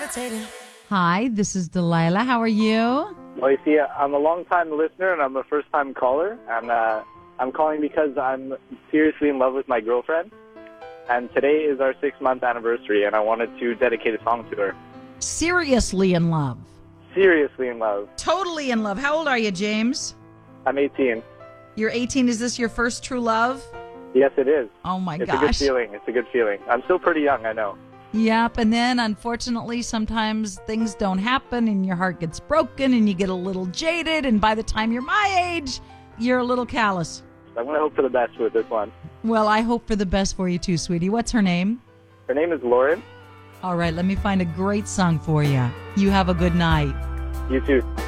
Hi, this is Delilah. How are you? Well, you see, I'm a long-time listener and I'm a first-time caller, and I'm calling because I'm seriously in love with my girlfriend, and today is our 6-month anniversary, and I wanted to dedicate a song to her. Seriously in love. Seriously in love. Totally in love. How old are you, James? I'm 18. You're 18. Is this your first true love? Yes, it is. Oh, my It's gosh. a good feeling. It's a good feeling. I'm still pretty young, I know. Yep, and then unfortunately sometimes things don't happen and your heart gets broken and you get a little jaded, and by the time you're my age, you're a little callous. I'm going to hope for the best with this one. Well, I hope for the best for you too, sweetie. What's her name? Her name is Lauren. All right, let me find a great song for you. You have a good night. You too.